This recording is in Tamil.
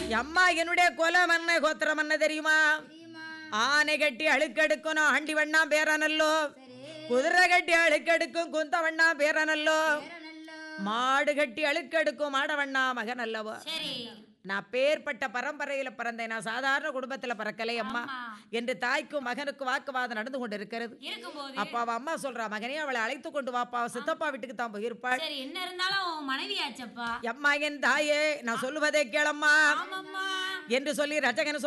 அம்மா என்னுடைய குலம் என்ன கோத்திரம் என்ன தெரியுமா? ஆனை கட்டி அழுக்கெடுக்கணும் ஆண்டி வண்ணா பேரனல்லோ, குதிரை கட்டி அழுக்கெடுக்கும் குந்த வண்ணா பேரனல்லோ, மாடு கட்டி அழுக்கெடுக்கும் மாடவண்ணா மகன் அல்லவோ. நான் பேர்பட்ட பரம்பரையில பிறந்தேன், நான் சாதாரண குடும்பத்துல பிறக்கலை அம்மா என்று தாய்க்கும் மகனுக்கும் வாக்குவாதம் நடந்து கொண்டு இருக்கிறது. அப்ப அவ அம்மா சொல்றா, மகனே அவளை அழைத்து கொண்டு வாப்பா, சித்தப்பா வீட்டுக்கு தான் போயிருப்பாள். என்ன இருந்தாலும் மனைவியாச்சப்பா. அம்மா என் தாயே நான் சொல்லுவதை கேளம்மா என்று சொல்லி ரச்சகன்